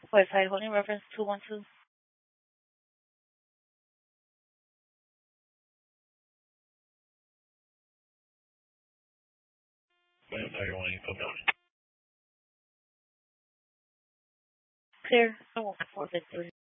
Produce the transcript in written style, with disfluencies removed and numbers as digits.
Wi-Fi holding reference 212. Wi-Fi holding, come down. Clear. 453.